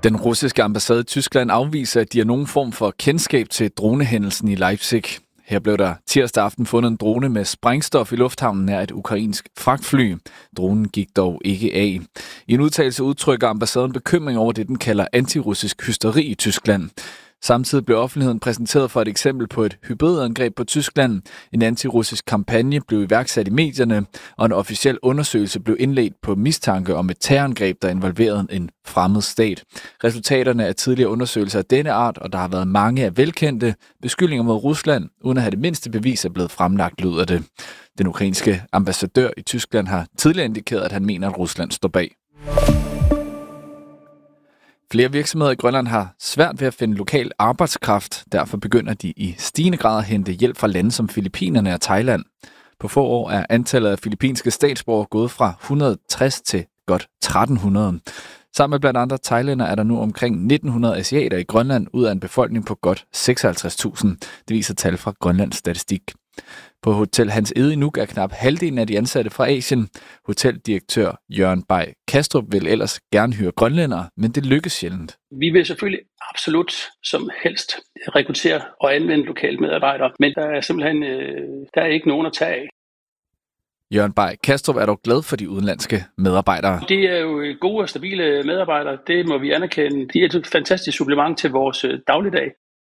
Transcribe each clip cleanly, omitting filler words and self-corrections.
Den russiske ambassade i Tyskland afviser, at de har nogen form for kendskab til dronehændelsen i Leipzig. Her blev der tirsdag aften fundet en drone med sprængstof i lufthavnen nær et ukrainsk fragtfly. Dronen gik dog ikke af. I en udtalelse udtrykker ambassaden bekymring over det, den kalder antirussisk hysteri i Tyskland. Samtidig blev offentligheden præsenteret for et eksempel på et hybridangreb på Tyskland. En antirussisk kampagne blev iværksat i medierne, og en officiel undersøgelse blev indledt på mistanke om et terrorangreb, der involverede en fremmed stat. Resultaterne af tidligere undersøgelser af denne art, og der har været mange af velkendte beskyldninger mod Rusland, uden at have det mindste bevis er blevet fremlagt, lyder det. Den ukrainske ambassadør i Tyskland har tidligere indikeret, at han mener, at Rusland står bag. Flere virksomheder i Grønland har svært ved at finde lokal arbejdskraft. Derfor begynder de i stigende grad at hente hjælp fra lande som Filippinerne og Thailand. På få år er antallet af filippinske statsborgere gået fra 160 til godt 1300. Sammen med blandt andre thailænder er der nu omkring 1900 asiater i Grønland ud af en befolkning på godt 56.000. Det viser tal fra Grønlands Statistik. På Hotel Hans Ede i Nuuk er knap halvdelen af de ansatte fra Asien. Hoteldirektør Jørgen Bay Kastrup vil ellers gerne hyre grønlændere, men det lykkes sjældent. Vi vil selvfølgelig absolut som helst rekruttere og anvende lokale medarbejdere, men der er simpelthen der er ikke nogen at tage af. Jørgen Bay Kastrup er dog glad for de udenlandske medarbejdere. De er jo gode og stabile medarbejdere, det må vi anerkende. De er et fantastisk supplement til vores dagligdag.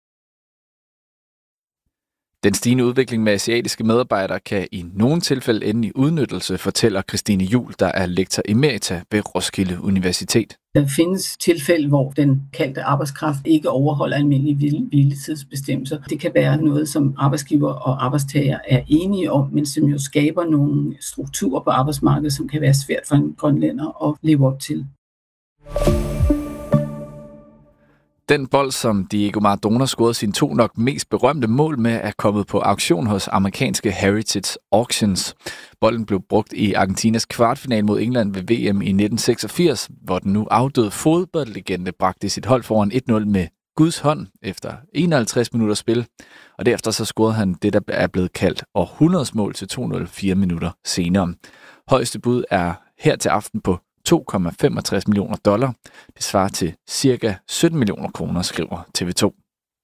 Den stigende udvikling med asiatiske medarbejdere kan i nogle tilfælde ende i udnyttelse, fortæller Christine Juhl, der er lektor emerita ved Roskilde Universitet. Der findes tilfælde, hvor den kaldte arbejdskraft ikke overholder almindelige hviletidsbestemmelser. Det kan være noget, som arbejdsgiver og arbejdstager er enige om, men som jo skaber nogle strukturer på arbejdsmarkedet, som kan være svært for en grønlænder at leve op til. Den bold, som Diego Maradona scorede sine 2 nok mest berømte mål med, er kommet på auktion hos amerikanske Heritage Auctions. Bolden blev brugt i Argentinas kvartfinale mod England ved VM i 1986, hvor den nu afdøde fodboldlegende bragte sit hold foran 1-0 med Guds hånd efter 51 minutter spil. Og derefter så scorede han det, der er blevet kaldt århundredes mål til 2-0 4 minutter senere. Højeste bud er her til aften på $2,65 millioner. Det svarer til ca. 17 millioner kroner, skriver TV2.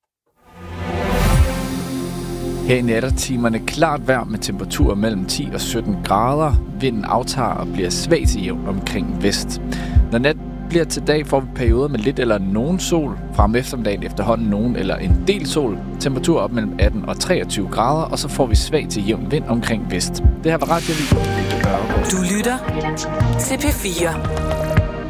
Her i nattertimerne klart vejr med temperaturer mellem 10 og 17 grader. Vinden aftager og bliver svag til jævn omkring vest. Når nat bliver til dag, får vi perioder med lidt eller nogen sol. Frem eftermiddagen efterhånden nogen eller en del sol. Temperatur op mellem 18 og 23 grader, og så får vi svag til jævn vind omkring vest. Det her var Radio Viborg. Du lytter til P4.